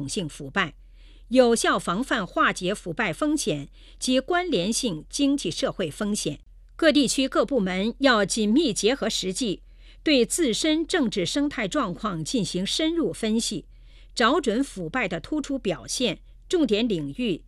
统性腐败，有效防范化解腐败风险及关联性经济社会风险。各地区各部门要紧密结合实际，对自身政治生态状况进行深入分析，找准腐败的突出表现、重点领域